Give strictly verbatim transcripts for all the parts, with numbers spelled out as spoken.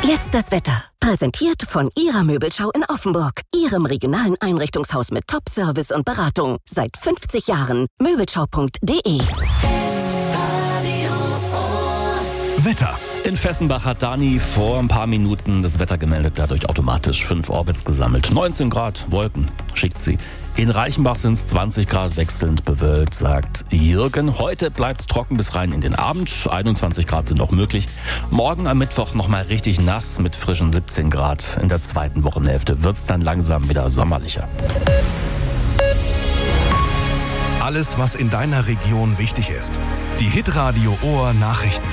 Jetzt das Wetter. Präsentiert von Ihrer Möbelschau in Offenburg. Ihrem regionalen Einrichtungshaus mit Top-Service und Beratung. Seit fünfzig Jahren. Möbelschau punkt de. Wetter. In Fessenbach hat Dani vor ein paar Minuten das Wetter gemeldet, dadurch automatisch fünf Orbits gesammelt. neunzehn Grad, Wolken, schickt sie. In Reichenbach sind es zwanzig Grad, wechselnd bewölkt, sagt Jürgen. Heute bleibt es trocken bis rein in den Abend. einundzwanzig Grad sind noch möglich. Morgen am Mittwoch nochmal richtig nass mit frischen siebzehn Grad. In der zweiten Wochenhälfte wird es dann langsam wieder sommerlicher. Alles, was in deiner Region wichtig ist. Die Hitradio Ohr Nachrichten.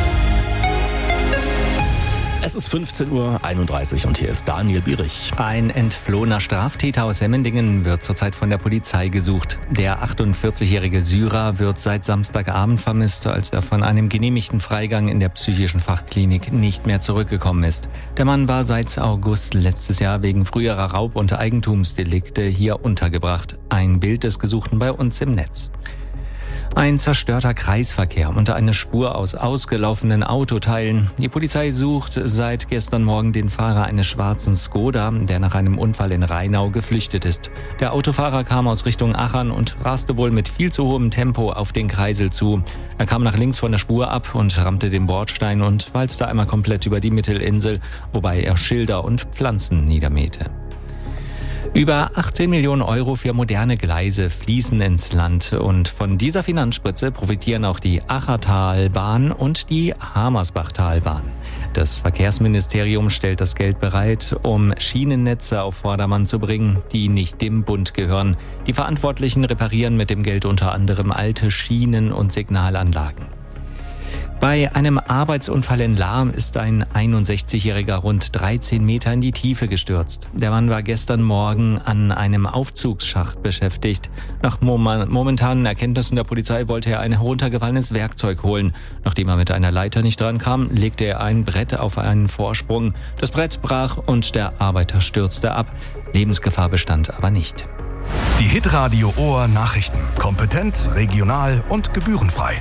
Es ist fünfzehn Uhr einunddreißig und hier ist Daniel Bierich. Ein entflohener Straftäter aus Emmendingen wird zurzeit von der Polizei gesucht. Der achtundvierzigjährige Syrer wird seit Samstagabend vermisst, als er von einem genehmigten Freigang in der psychischen Fachklinik nicht mehr zurückgekommen ist. Der Mann war seit August letztes Jahr wegen früherer Raub- und Eigentumsdelikte hier untergebracht. Ein Bild des Gesuchten bei uns im Netz. Ein zerstörter Kreisverkehr und eine Spur aus ausgelaufenen Autoteilen. Die Polizei sucht seit gestern Morgen den Fahrer eines schwarzen Skoda, der nach einem Unfall in Rheinau geflüchtet ist. Der Autofahrer kam aus Richtung Achern und raste wohl mit viel zu hohem Tempo auf den Kreisel zu. Er kam nach links von der Spur ab und rammte den Bordstein und walzte einmal komplett über die Mittelinsel, wobei er Schilder und Pflanzen niedermähte. Über achtzehn Millionen Euro für moderne Gleise fließen ins Land und von dieser Finanzspritze profitieren auch die Achertalbahn und die Hamersbachtalbahn. Das Verkehrsministerium stellt das Geld bereit, um Schienennetze auf Vordermann zu bringen, die nicht dem Bund gehören. Die Verantwortlichen reparieren mit dem Geld unter anderem alte Schienen und Signalanlagen. Bei einem Arbeitsunfall in Lahm ist ein einundsechzigjähriger rund dreizehn Meter in die Tiefe gestürzt. Der Mann war gestern Morgen an einem Aufzugsschacht beschäftigt. Nach momentanen Erkenntnissen der Polizei wollte er ein heruntergefallenes Werkzeug holen. Nachdem er mit einer Leiter nicht drankam, legte er ein Brett auf einen Vorsprung. Das Brett brach und der Arbeiter stürzte ab. Lebensgefahr bestand aber nicht. Die Hitradio Ohr Nachrichten. Kompetent, regional und gebührenfrei.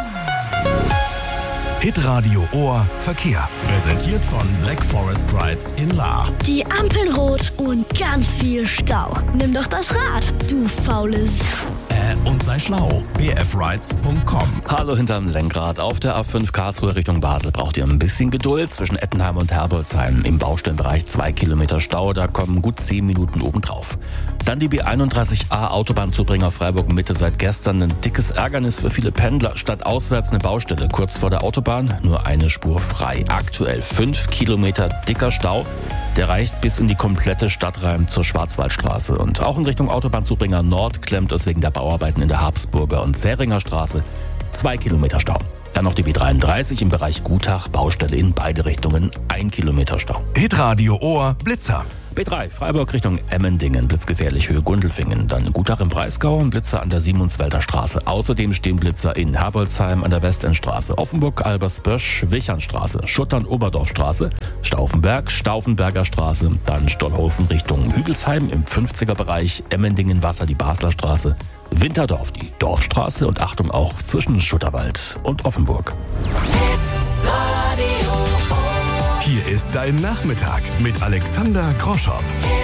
Hitradio Ohr Verkehr. Präsentiert von Black Forest Rides in Lahr. Die Ampeln rot und ganz viel Stau. Nimm doch das Rad, du faules. Äh, und sei schlau. b f rides punkt com. Hallo hinterm Lenkrad. Auf der A fünf Karlsruhe Richtung Basel braucht ihr ein bisschen Geduld. Zwischen Ettenheim und Herbolzheim im Baustellenbereich zwei Kilometer Stau. Da kommen gut zehn Minuten obendrauf. Dann die B einunddreißig A Autobahnzubringer Freiburg Mitte. Seit gestern ein dickes Ärgernis für viele Pendler. Statt auswärts eine Baustelle kurz vor der Autobahn. Nur eine Spur frei. Aktuell fünf Kilometer dicker Stau. Der reicht bis in die komplette Stadt rein zur Schwarzwaldstraße. Und auch in Richtung Autobahnzubringer Nord klemmt es wegen der Bauarbeiten in der Habsburger und Zähringer Straße. Zwei Kilometer Stau. Dann noch die B dreiunddreißig im Bereich Gutach. Baustelle in beide Richtungen. Ein Kilometer Stau. Hitradio Ohr Blitzer. B drei, Freiburg Richtung Emmendingen, blitzgefährlich Höhe Gundelfingen. Dann Gutach im Breisgau, ein Blitzer an der Siemenswälder Straße. Außerdem stehen Blitzer in Herbolzheim an der Westendstraße, Offenburg, Albersbösch, Wichernstraße, Schuttern, Oberdorfstraße, Stauffenberg, Stauffenberger Straße, dann Stollhofen Richtung Hügelsheim im fünfziger Bereich, Emmendingen, Wasser, die Basler Straße, Winterdorf, die Dorfstraße und Achtung auch zwischen Schutterwald und Offenburg. Hier ist dein Nachmittag mit Alexander Groschopp.